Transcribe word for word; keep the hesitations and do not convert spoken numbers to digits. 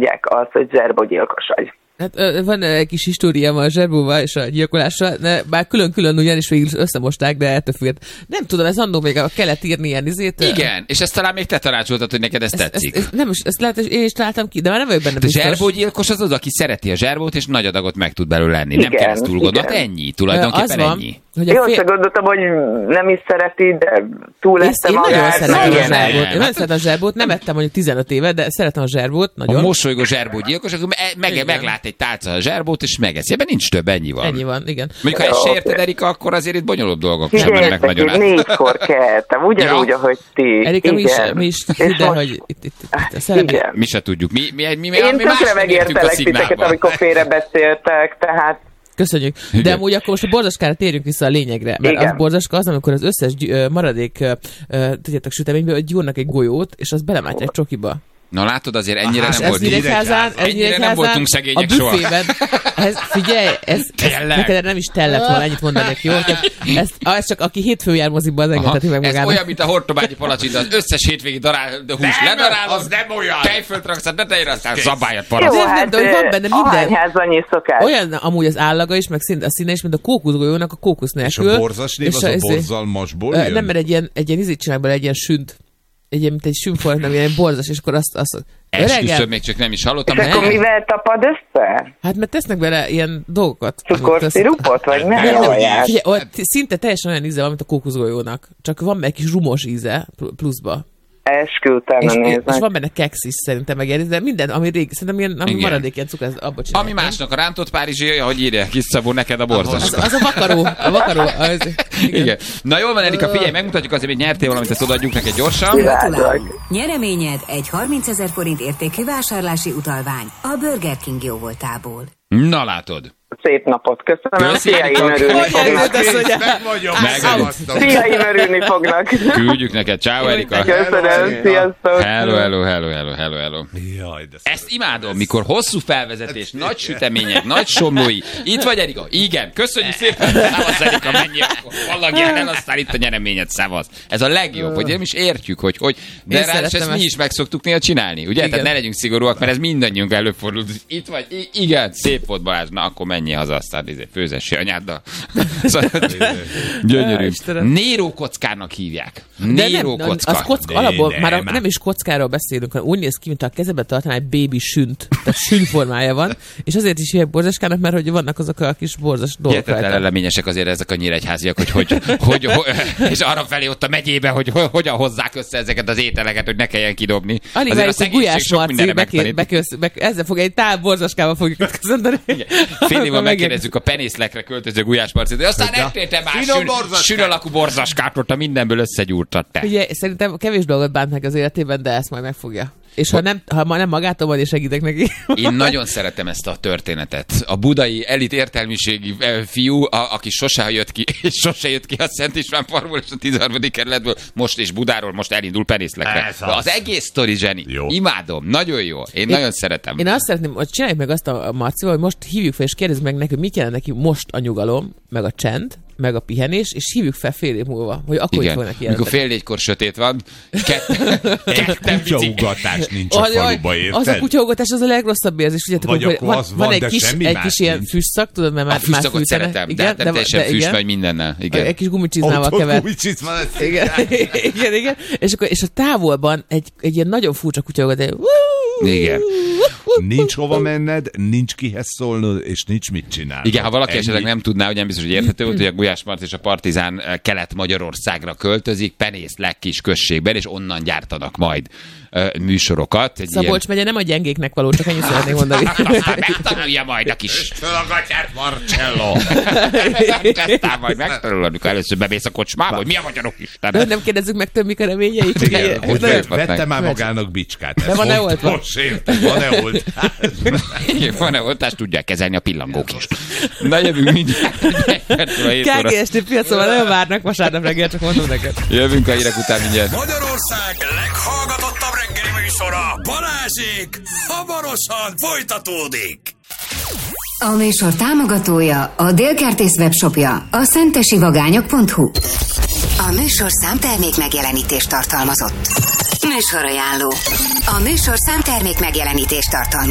mondják azt, hogy zserbógyilkos vagy. Hát van egy kis históriám a zserbóval és a gyilkolással, de bár külön-külön ugyanis végül összemosták, de ettől függ. Nem tudom, ez annól még kellett írni ilyen izét. Igen, és ezt talán még te tanácsoltad, hogy neked ez ezt, tetszik. Ezt, ezt, nem is, ezt lehet, hogy én is találtam ki, de már nem vagyok benne biztos. A zserbógyilkos az az, aki szereti a zserbót, és nagy adagot meg tud belőle lenni. Nem kell ezt túl gondolt, ennyi, tulajdonképpen az van, ennyi. Hogy én fél... gondoltam, hogy nem is szereti, de túl lettem magát. Én nagyon szeretem a zserbót. Én nagyon szeretem a zserbót, nem ettem mondjuk tizenöt éve, de szeretem a zserbót nagyon. A mosolygó zserbógyilkos, akkor meg, meglát egy tálca a zserbót, és megeszi. Ebben nincs több, ennyi van. Ennyi van, igen. Mondjuk, ha ezt se érted, Erika, akkor azért itt bonyolult dolgok sem mennek nagyon át. Négykor keltem, ugyanúgy, ja. ahogy ti. Erika, mi is, mi is hidd el, hogy itt, itt, itt, itt szeretem. Mi se tudjuk. Mi, mi, mi, mi, Én mi tökre megértelek titeket, amikor félrebeszéltek, tehát köszönjük. De igen. Amúgy akkor most a borzaskára térjünk vissza a lényegre. Mert igen. A borzaska az, amikor az összes gy- maradék, uh, tudjátok, süteményből gyúrnak egy golyót, és azt belemátják egy csokiba. Na látod, azért ennyire ah, nem voltunk. Ennyire, ennyire nem voltunk szegények a soha. Ez, figyelj, ez, ez neked nem is tellett volna, ennyit mondanék, jó? Ez, ez csak aki hétfőn jár moziba, az engedheti meg magának. Ez olyan, mint a hortobágyi palacsinta, az összes hétvégi darál, de hús ledarálod, az nem olyan. Tejfölt raksz a tetejére, aztán zabályat palac. Jó, hát, de van benne minden. Annyi szokás. Olyan amúgy az állaga is, meg szinte a színe is, mint a kókuszgolyónak a kókusz nélkül. És a borzasnév az a borzalmasból jön? Nem, mert egy ilyen, egy ilyen ízét csinálják bele, egy ilyen sünt. Egy ilyen, mint egy sümfork, nem ilyen borzas, és akkor azt... azt esküszöm, még csak nem is hallottam. És akkor mivel tapad össze? Hát mert tesznek bele ilyen dolgokat. Cukorszirupot, vagy nem? nem, nem figyelj, szinte teljesen olyan íze van, mint a kókuszgolyónak. Csak van egy kis rumos íze pluszba. Esküvtem, és, és van benne keksz is szerintem megérni, de minden, ami régi, szerintem ilyen, ami maradék ilyen cukor, abba csinálják. Ami másnak a rántott párizsi, ahogy írják, kis Szabó, neked a borzaska. Az, az a vakaró, a vakaró. Az, igen. igen. Na jól van, Erika, figyelj, megmutatjuk azért, hogy nyertél valamit, ezt odaadjuk neked gyorsan. Gratulálok! Nyereményed egy harmincezer forint értékű vásárlási utalvány a Burger King jóvoltából. Na látod. Szép napot, köszönöm. Fiaim örülni fognak. Fiaim örülni fognak. Küldjük neked, ciao Erika. Köszönöm, sziasztok. Hello, hello, hello, hello, hello, hello. Ezt imádom, mikor hosszú felvezetés, nagy sütemények, nagy somlói. Itt vagy Erika? Igen, köszönjük szépen. Szevasz Erika, menj akkor. Vallagjál el, aztán itt a nyereményed, szevasz. Ez a legjobb, hogy nem is értjük, hogy hogy. De ráadásul ezt mi is meg szoktuk néha csinálni, ugye? Tehát ne legyünk szigorúak, mert ez mindannyiunk előfordul. Itt vagy, igen, szép volt Balázs, na akkor menjél haza, aztán főzessél anyáddal. Gyönyörű. Néró kockának hívják. Néró kocka. Az kocka, alapból már a, nem is kockáról beszélünk, hanem úgy néz ki, mint a kezebe tartaná egy baby sünt. Tehát sün formája van, és azért is hívják borzaskának, mert hogy vannak azok a kis borzas dolgok. Hihetetlen leményesek azért ezek a nyíregyháziak, hogy hogy, hogy, hogy és arra felé ott a megyébe, hogy, hogy hogyan hozzák össze ezeket az ételeket, hogy ne kelljen kidobni. Alig várjuk, hogy Gulyás Marci bekér, bekösz, be, ezzel fog egy tál borzaskával fogjuk köszönteni. Fél évvel megkérdezzük a penészlekre költöző Gulyás Marcit, de aztán ettél már sün, sün alakú borzaskát, ott a mindenből összegyúrtad te. Ugye, szerintem kevés dolgot bánt meg az életében, de ezt majd megfogja. És ha nem, ha ma nem magától van, és segítek neki. Én nagyon szeretem ezt a történetet. A budai elit értelmiségi fiú, a, aki sose jött ki, és sose jött ki a Szent István parkból és a tizenharmadik kerületből, most és Budáról most elindul penészlekre. Az. az egész sztori zseni. Jó. Imádom, nagyon jó. Én, én nagyon szeretem. Én azt szeretném, hogy csináljuk meg azt a Marcival, hogy most hívjuk fel, és kérdezzük meg neki, hogy mit jelent neki most a nyugalom, meg a csend, meg a pihenés, és hívjuk fel fél év múlva, hogy akkor igen, fognak jelenteni. Mikor fél négykor sötét van, ketten kutyaugatás nincs a faluba, érted? Az a kutyaugatás az a legrosszabb érzés. Ugye, vagy hogy akkor van, az van, van egy de kis, semmi egy más kis ilyen fűszak, tudod, mert már, a fűszakot már szeretem, igen, de hát nem teljesen fűs, vagy mindennel. Igen. Egy kis gumicsizmával kevert. Igen, igen, igen. És, akkor, és a távolban egy, egy ilyen nagyon furcsa kutyaugatás. Igen. Nincs hova menned, nincs kihez szólnod, és nincs mit csinálni. Igen, ha valaki esetleg nem tudná, hogy nem biztos, hogy érthető volt, hogy a Gulyás Marci és a Partizán Kelet-Magyarországra költözik, Penészlek kis községben, és onnan gyártanak majd uh, műsorokat. Egy Szabolcs ilyen... megye nem a gyengéknek való, csak ennyit szeretnék mondani. Aztán megtanulja majd a kis... Föl a gatyát, Marcello! Aztán majd megtanul, amikor először bemész a kocsmába, hogy mi a magyarok Isten. De nem kérdezzük meg több, mik a reményei. Igen, hogy vette már magának bicskát. De van-e oltva? Van-e oltás? Van-e oltást, tudják kezelni a pillangók is. Na jövünk mindjárt. ká gé es té piacon nagyon várnak vasárnap reggel, csak mondom neked. Jövünk a hírek után mindjárt. Magyarország leghallgatottabb reggeli műsora, Balázsék, hamarosan folytatódik. A műsor támogatója a Délkertész webshopja, a szentesivagányok pont hu. A műsor számtermék megjelenítést tartalmazott. Műsorajánló. A műsor számtermék megjelenítést tartalmazott.